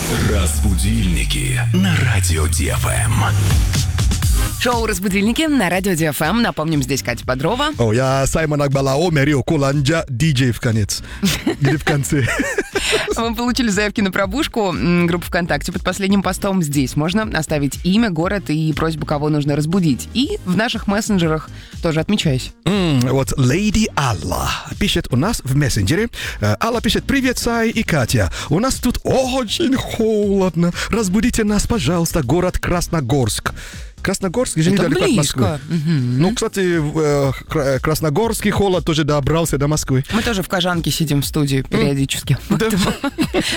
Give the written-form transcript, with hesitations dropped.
Разбудильники на радио ДФМ. Шоу «Разбудильники» на радио ДФМ. Напомним, здесь Катя Бодрова. Я Саймон Акбалао, Мерио Куланджа, диджей в конец. Или в конце. Мы получили заявки на пробужку. Группа ВКонтакте под последним постом. Здесь можно оставить имя, город и просьбу, кого нужно разбудить. И в наших мессенджерах тоже отмечаюсь. Вот Леди Алла пишет у нас в мессенджере. Алла пишет: привет, Сай и Катя. У нас тут очень холодно. Разбудите нас, пожалуйста, город Красногорск. Красногорск же недалеко от Москвы. Ну, кстати, красногорский холод тоже добрался до Москвы. Мы тоже в Кожанке сидим в студии периодически.